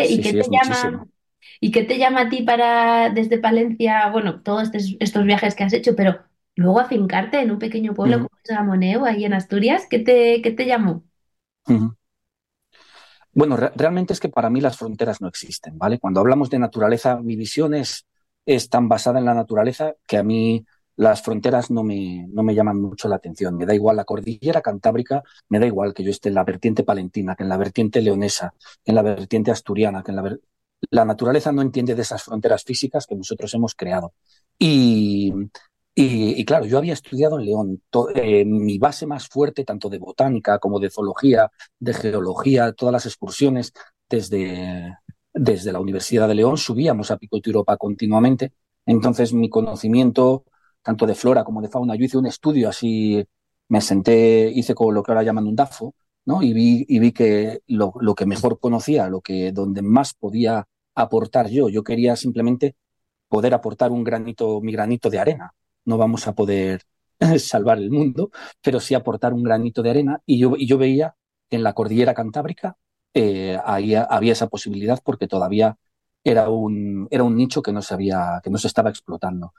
y Sí, qué sí, te es llama? muchísimo. ¿Y qué te llama a ti para desde Palencia, bueno, todos estos viajes que has hecho, pero luego afincarte en un pequeño pueblo Ujú, como es Gamoneu, ahí en Asturias? Qué te llamó? ujú. Bueno, realmente es que para mí las fronteras no existen, ¿vale? Cuando hablamos de naturaleza, mi visión es tan basada en la naturaleza que a mí las fronteras no me llaman mucho la atención. Me da igual la cordillera cantábrica, me da igual que yo esté en la vertiente palentina, que en la vertiente leonesa, que en la vertiente asturiana, la naturaleza no entiende de esas fronteras físicas que nosotros hemos creado. Y, y claro, yo había estudiado en León. Mi base más fuerte, tanto de botánica como de zoología, de geología, todas las excursiones desde, desde la Universidad de León, subíamos a Pico de Europa continuamente. Entonces, mi conocimiento, tanto de flora como de fauna, yo hice un estudio así, me senté, hice con lo que ahora llaman un DAFO, ¿no? Y vi que lo que mejor conocía, donde más podía aportar yo quería simplemente poder aportar mi granito de arena. No vamos a poder salvar el mundo, pero sí aportar un granito de arena. Y yo veía que en la cordillera cantábrica ahí había esa posibilidad porque todavía era un nicho que no se estaba explotando.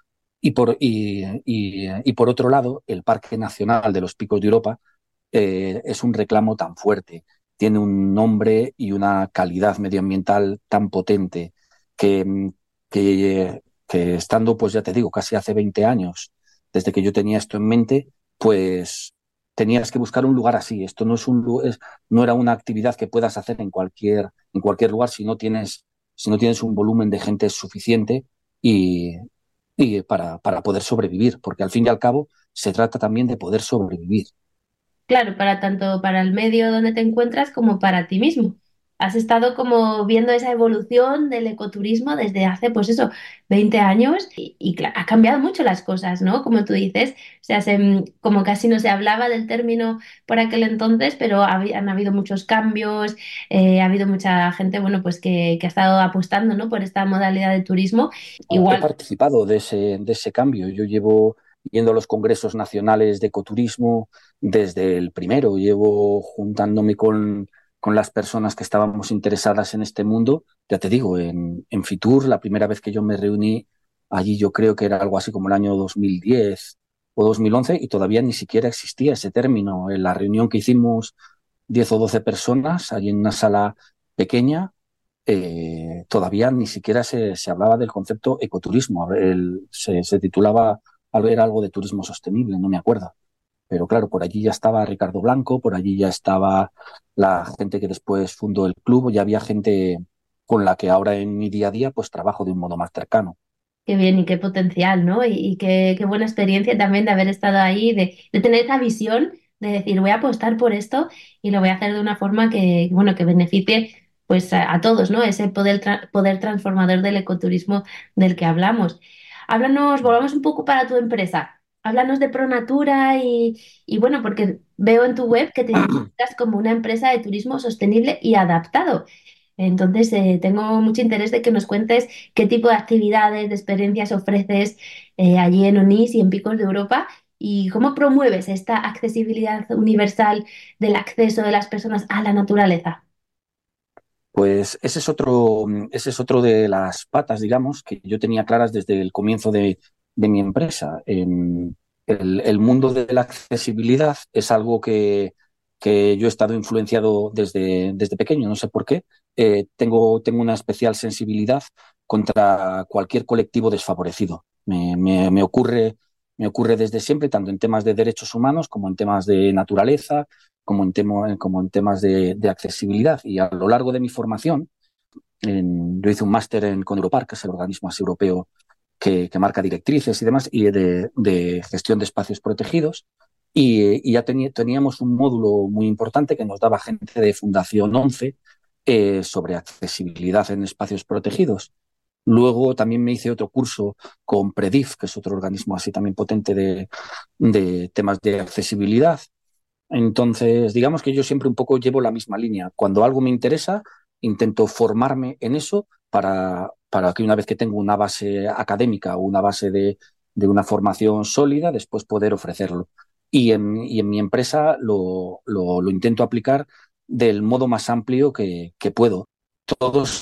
Y por otro lado, el Parque Nacional de los Picos de Europa es un reclamo tan fuerte, tiene un nombre y una calidad medioambiental tan potente que, que estando, pues ya te digo, casi hace 20 años, desde que yo tenía esto en mente, pues tenías que buscar un lugar así. Esto no es no era una actividad que puedas hacer en cualquier lugar si no tienes un volumen de gente suficiente y, y para poder sobrevivir, porque al fin y al cabo se trata también de poder sobrevivir. Claro, para tanto para el medio donde te encuentras como para ti mismo. Has estado como viendo esa evolución del ecoturismo desde hace, pues eso, 20 años ha cambiado mucho las cosas, ¿no? Como tú dices, o sea, como casi no se hablaba del término por aquel entonces, pero han habido muchos cambios, ha habido mucha gente, bueno, pues que ha estado apostando, ¿no? Por esta modalidad de turismo. He Igual. participado de ese cambio. Yo llevo yendo a los congresos nacionales de ecoturismo desde el primero. Llevo juntándome con las personas que estábamos interesadas en este mundo. Ya te digo, en Fitur, la primera vez que yo me reuní allí, yo creo que era algo así como el año 2010 o 2011 y todavía ni siquiera existía ese término. En la reunión que hicimos 10 o 12 personas, allí en una sala pequeña, todavía ni siquiera se hablaba del concepto ecoturismo. Se titulaba era algo de turismo sostenible, no me acuerdo. Pero claro, por allí ya estaba Ricardo Blanco, por allí ya estaba la gente que después fundó el club, ya había gente con la que ahora en mi día a día pues trabajo de un modo más cercano. Qué bien y qué potencial, ¿no? Y qué buena experiencia también de haber estado ahí, de tener esa visión, de decir, voy a apostar por esto y lo voy a hacer de una forma que, bueno, que beneficie pues a todos, ¿no? Ese poder transformador del ecoturismo del que hablamos. Háblanos, volvamos un poco para tu empresa. Háblanos de Pronatura y bueno, porque veo en tu web que te identificas como una empresa de turismo sostenible y adaptado. Entonces, tengo mucho interés de que nos cuentes qué tipo de actividades, de experiencias ofreces allí en Onís y en Picos de Europa y cómo promueves esta accesibilidad universal del acceso de las personas a la naturaleza. Pues ese es otro de las patas, digamos, que yo tenía claras desde el comienzo de mi empresa. El mundo de la accesibilidad es algo que yo he estado influenciado desde pequeño, no sé por qué. Tengo una especial sensibilidad contra cualquier colectivo desfavorecido. Me ocurre desde siempre, tanto en temas de derechos humanos como en temas de naturaleza como en temas de accesibilidad. Y a lo largo de mi formación, yo hice un máster con Europark, que es el organismo así europeo que marca directrices y demás, y de gestión de espacios protegidos. Y ya teníamos un módulo muy importante que nos daba gente de Fundación 11 sobre accesibilidad en espacios protegidos. Luego también me hice otro curso con Predif, que es otro organismo así también potente de temas de accesibilidad. Entonces, digamos que yo siempre un poco llevo la misma línea. Cuando algo me interesa, intento formarme en eso para que una vez que tengo una base académica o una base de una formación sólida, después poder ofrecerlo. Y en mi empresa lo intento aplicar del modo más amplio que puedo. Todos